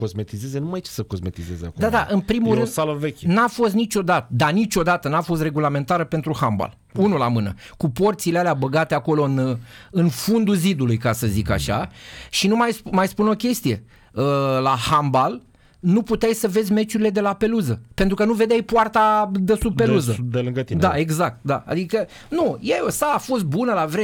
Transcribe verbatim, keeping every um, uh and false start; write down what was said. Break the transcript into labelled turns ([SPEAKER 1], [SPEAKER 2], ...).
[SPEAKER 1] cosmetizeze, nu mai ce să cosmetizeze acum.
[SPEAKER 2] Da, da, în primul
[SPEAKER 1] e
[SPEAKER 2] rând,
[SPEAKER 1] o sală veche.
[SPEAKER 2] N-a fost niciodată, dar niciodată n-a fost regulamentară pentru handbal. Unul la mână. Cu porțile alea băgate acolo în, în fundul zidului, ca să zic așa. Și nu mai, mai spun o chestie. La handbal nu puteai să vezi meciurile de la peluză, pentru că nu vedeai poarta de sub peluză.
[SPEAKER 1] De, de lângă tine.
[SPEAKER 2] Da, exact. Da. Adică, nu, e, s-a fost bună la vreme.